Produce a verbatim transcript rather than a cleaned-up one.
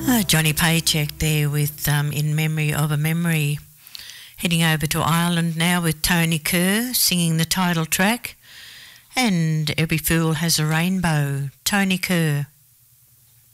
Oh, Johnny Paycheck there with um, In Memory of a Memory. Heading over to Ireland now with Tony Kerr singing the title track. And Every Fool Has a Rainbow. Tony Kerr.